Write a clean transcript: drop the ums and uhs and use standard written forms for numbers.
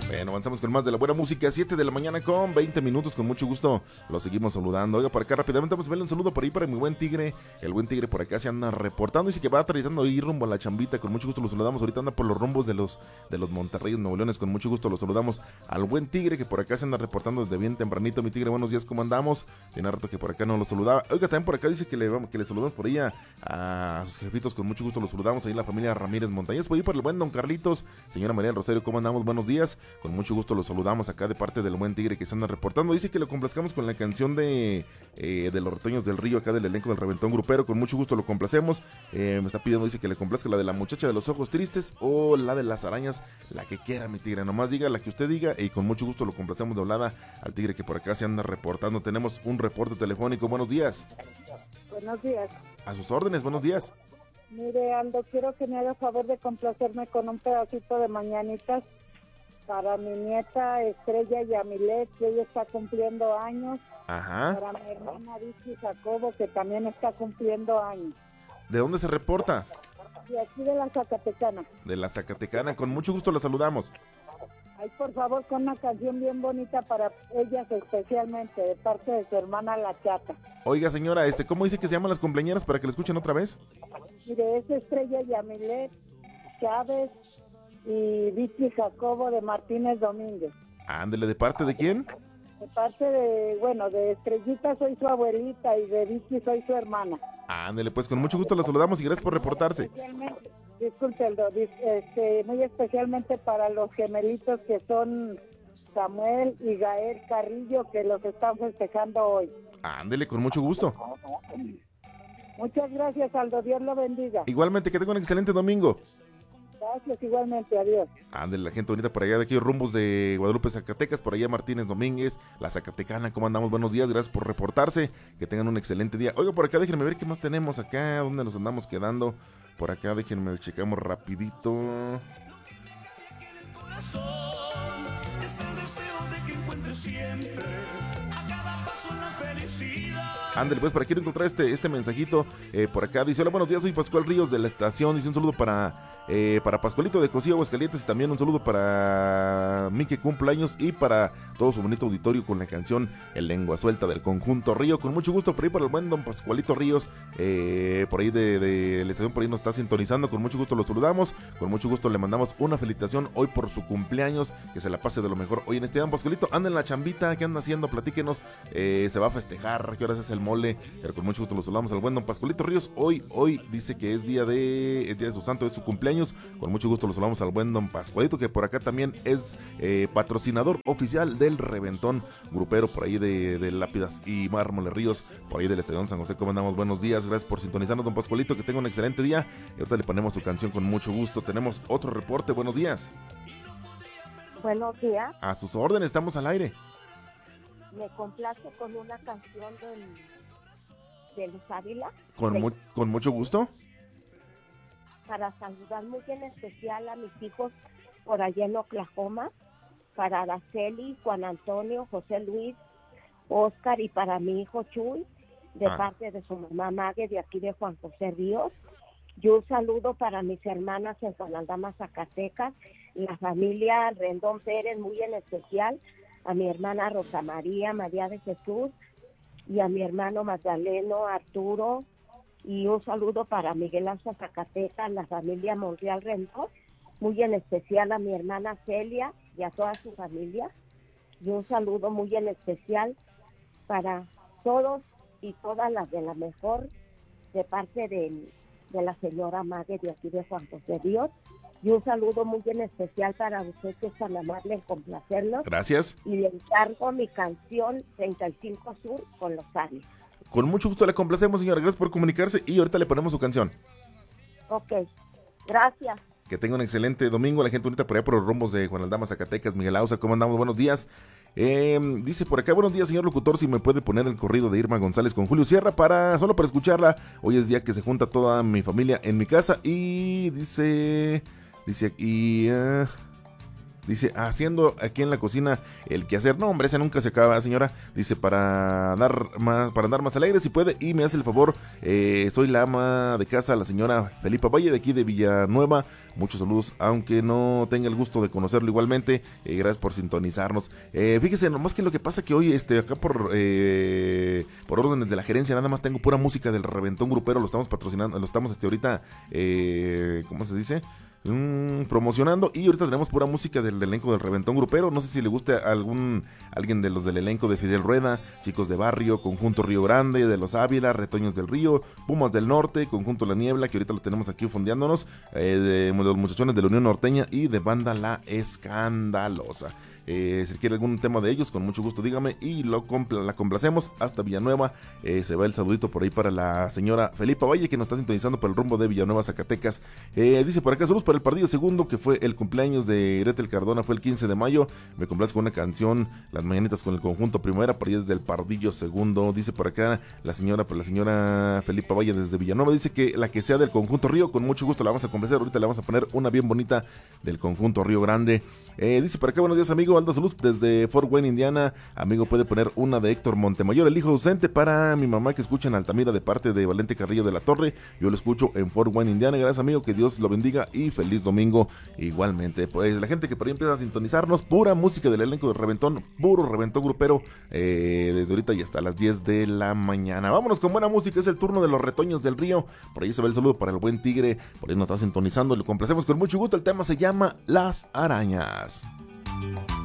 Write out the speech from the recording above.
Bueno, avanzamos con más de la buena música, 7 de la mañana con 20 minutos, con mucho gusto los seguimos saludando. Oiga, por acá rápidamente vamos a verle un saludo por ahí para mi buen Tigre. El buen Tigre por acá se anda reportando, dice que va aterrizando ahí rumbo a la chambita, con mucho gusto lo saludamos. Ahorita anda por los rumbos de los Monterrey, Nuevo Leones, con mucho gusto lo saludamos al buen Tigre que por acá se anda reportando desde bien tempranito. Mi Tigre, buenos días, ¿cómo andamos? Tiene rato que por acá no lo saludaba. Oiga, también por acá dice que le saludamos por ahí a sus jefitos, con mucho gusto los saludamos. Ahí la familia Ramírez Montañez, por ahí por el buen Don Carlitos, señora María del Rosario, ¿cómo andamos? Buenos días, con mucho gusto los saludamos acá de parte del buen Tigre que se anda reportando. Dice que lo complazcamos con la canción de los Retoños del Río, acá del elenco del Reventón Grupero. Con mucho gusto lo complacemos. Me está pidiendo, dice que le complazca la de la muchacha de los ojos tristes o la de las arañas, la que quiera, mi Tigre. Nomás diga la que usted diga y con mucho gusto lo complacemos de hablada al Tigre que por acá se anda reportando. Tenemos un reporte telefónico. Buenos días. Buenos días. A sus órdenes, buenos días. Mire, Aldo, quiero que me haga favor de complacerme con un pedacito de mañanitas para mi nieta Estrella Yamilet, que ella está cumpliendo años. Ajá. Para mi hermana Vicky Jacobo, que también está cumpliendo años. ¿De dónde se reporta? De aquí de la Zacatecana. De la Zacatecana, con mucho gusto la saludamos. Ay, por favor, con una canción bien bonita para ellas especialmente, de parte de su hermana La Chata. Oiga, señora, ¿cómo dice que se llaman las cumpleañeras para que la escuchen otra vez? Mire, es Estrella Yamilet Chávez y Vicky Jacobo de Martínez Domínguez. Ándele, ¿de parte de quién? De parte de Estrellita soy su abuelita y de Vicky soy su hermana. Ándele, pues con mucho gusto la saludamos y gracias por reportarse. Disculpe, muy especialmente para los gemelitos que son Samuel y Gael Carrillo, que los están festejando hoy. Ándele, con mucho gusto. Muchas gracias, Aldo, Dios lo bendiga. Igualmente, que tenga un excelente domingo. Gracias, igualmente, adiós. Ándele, la gente bonita por allá de aquí, rumbos de Guadalupe, Zacatecas, por allá Martínez Domínguez, la Zacatecana, ¿cómo andamos? Buenos días, gracias por reportarse, que tengan un excelente día. Oiga, por acá déjenme ver qué más tenemos acá, dónde nos andamos quedando. Por acá déjenme, checamos rapidito. Corazón, es el deseo de que encuentres siempre a cada paso la felicidad. Ándale, pues, para quiero encontrar este mensajito. Por acá dice: hola, buenos días, soy Pascual Ríos de la estación. Dice un saludo para Pascualito de Cocío, Aguascalientes. Y también un saludo para mí que cumpleaños y para todo su bonito auditorio con la canción El Lengua Suelta del conjunto Río. Con mucho gusto por ahí para el buen don Pascualito Ríos. Por ahí de la estación, por ahí nos está sintonizando. Con mucho gusto lo saludamos. Con mucho gusto le mandamos una felicitación hoy por su cumpleaños. Que se la pase de lo mejor hoy en este día. Don Pascualito, anda en la chambita. ¿Qué anda haciendo? Platíquenos. Se va a festejar. ¿Qué horas es el mole? Pero con mucho gusto lo saludamos al buen don Pascualito Ríos. Hoy dice que es día de su santo, es su cumpleaños. Con mucho gusto lo saludamos al buen don Pascualito, que por acá también es patrocinador oficial del Reventón Grupero, por ahí de Lápidas y Mármol Ríos, por ahí del Estadio San José. ¿Cómo andamos? Buenos días, gracias por sintonizarnos, don Pascualito, que tenga un excelente día. Y ahorita le ponemos su canción con mucho gusto. Tenemos otro reporte, buenos días. Buenos días. A sus órdenes, estamos al aire. Me complace con una canción de Luz Ávila. Con mucho gusto. Para saludar muy en especial a mis hijos por allá en Oklahoma, para Araceli, Juan Antonio, José Luis, Oscar y para mi hijo Chuy, de parte de su mamá Mague, de aquí de Juan José Ríos. Y un saludo para mis hermanas en Juan Aldama, Zacatecas, la familia Rendón Pérez, muy en especial, a mi hermana Rosa María, María de Jesús, y a mi hermano Magdaleno, Arturo, y un saludo para Miguel Ángel Zacatecas, la familia Monreal Rendón, muy en especial a mi hermana Celia y a toda su familia, y un saludo muy en especial para todos y todas las de la mejor, de parte de la señora Mague de aquí de Juan José Ríos, y un saludo muy en especial para usted que es tan amable en complacernos. Gracias. Y le encargo mi canción 35 Sur con Los Aries. Con mucho gusto le complacemos, señora, gracias por comunicarse y ahorita le ponemos su canción. Ok, gracias. Que tenga un excelente domingo, la gente bonita por allá por los rumbos de Juan Aldama, Zacatecas. Miguel Ausa, ¿cómo andamos? Buenos días. Dice por acá: buenos días, señor locutor, si me puede poner el corrido de Irma González con Julio Sierra solo para escucharla. Hoy es día que se junta toda mi familia en mi casa y dice aquí, Dice, haciendo aquí en la cocina el quehacer. No, hombre, ese nunca se acaba, señora. Dice, para andar más alegre si puede, y me hace el favor, soy la ama de casa, la señora Felipa Valle, de aquí de Villanueva. Muchos saludos, aunque no tenga el gusto de conocerlo igualmente. Gracias por sintonizarnos. Fíjese, nomás que lo que pasa que hoy, acá por órdenes de la gerencia, nada más tengo pura música del Reventón Grupero. Lo estamos patrocinando, lo estamos ahorita, ¿cómo se dice? Promocionando, y ahorita tenemos pura música del elenco del Reventón Grupero. No sé si le guste a alguien de los del elenco de Fidel Rueda, Chicos de Barrio, Conjunto Río Grande, de los Ávila, Retoños del Río, Pumas del Norte, Conjunto La Niebla, que ahorita lo tenemos aquí fondeándonos, de los muchachones de la Unión Norteña y de Banda La Escandalosa. Si quiere algún tema de ellos, con mucho gusto dígame y la complacemos. Hasta Villanueva, se va el saludito por ahí para la señora Felipa Valle, que nos está sintonizando por el rumbo de Villanueva, Zacatecas. Dice por acá, saludos para el Pardillo Segundo, que fue el cumpleaños de Gretel Cardona, fue el 15 de mayo. Me complazco con una canción, Las Mañanitas con el Conjunto Primavera, por ahí desde el Pardillo Segundo. Dice por acá la señora Felipa Valle desde Villanueva, dice que la que sea del Conjunto Río, con mucho gusto la vamos a complacer. Ahorita le vamos a poner una bien bonita del Conjunto Río Grande. Dice por acá, buenos días amigo, Aldo Salud desde Fort Wayne, Indiana. Amigo, puede poner una de Héctor Montemayor, el hijo ausente, para mi mamá que escucha en Altamira de parte de Valente Carrillo de la Torre. Yo lo escucho en Fort Wayne, Indiana. Gracias amigo, que Dios lo bendiga y feliz domingo igualmente. Pues la gente que por ahí empieza a sintonizarnos, pura música del elenco de Reventón, puro Reventón Grupero, desde ahorita y hasta las 10 de la mañana. Vámonos con buena música, es el turno de los Retoños del Río. Por ahí se va el saludo para el buen Tigre, por ahí nos está sintonizando, lo complacemos con mucho gusto. El tema se llama Las Arañas.